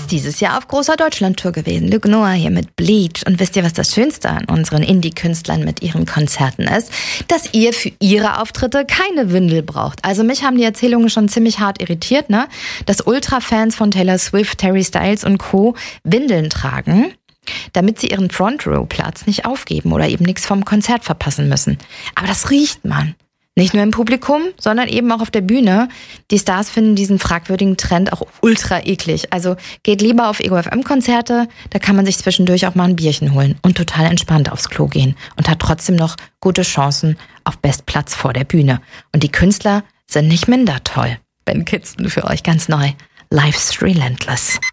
ist dieses Jahr auf großer Deutschlandtour gewesen. Luke Noah hier mit Bleach. Und wisst ihr, was das Schönste an unseren Indie-Künstlern mit ihren Konzerten ist? Dass ihr für ihre Auftritte keine Windel braucht. Also mich haben die Erzählungen schon ziemlich hart irritiert, ne? Dass Ultra-Fans von Taylor Swift, Harry Styles und Co. Windeln tragen, damit sie ihren Front-Row-Platz nicht aufgeben oder eben nichts vom Konzert verpassen müssen. Aber das riecht man. Nicht nur im Publikum, sondern eben auch auf der Bühne. Die Stars finden diesen fragwürdigen Trend auch ultra eklig. Also geht lieber auf Ego FM-Konzerte, da kann man sich zwischendurch auch mal ein Bierchen holen und total entspannt aufs Klo gehen und hat trotzdem noch gute Chancen auf Bestplatz vor der Bühne. Und die Künstler sind nicht minder toll. Ben Kidston für euch ganz neu. Life's Relentless.